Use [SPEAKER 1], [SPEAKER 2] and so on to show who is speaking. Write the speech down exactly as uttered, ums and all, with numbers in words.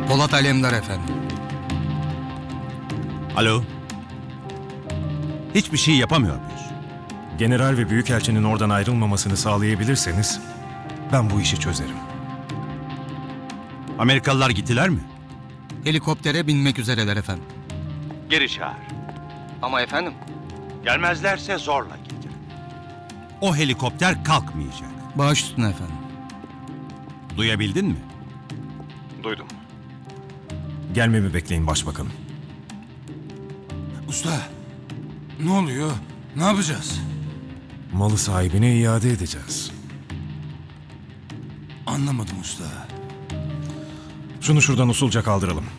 [SPEAKER 1] Polat Alemdar efendim.
[SPEAKER 2] Alo. Hiçbir şey yapamıyor muyuz?
[SPEAKER 3] General ve Büyükelçinin oradan ayrılmamasını sağlayabilirseniz ben bu işi çözerim.
[SPEAKER 2] Amerikalılar gittiler mi?
[SPEAKER 1] Helikoptere binmek üzereler efendim.
[SPEAKER 2] Geri çağır.
[SPEAKER 1] Ama efendim?
[SPEAKER 2] Gelmezlerse zorla getir. O helikopter kalkmayacak.
[SPEAKER 1] Baş üstüne efendim.
[SPEAKER 2] Duyabildin mi?
[SPEAKER 3] Duydum. Gelmemi bekleyin başbakanım.
[SPEAKER 4] Usta, ne oluyor? Ne yapacağız?
[SPEAKER 3] Malı sahibine iade edeceğiz.
[SPEAKER 4] Anlamadım usta.
[SPEAKER 3] Şunu şuradan usulca kaldıralım.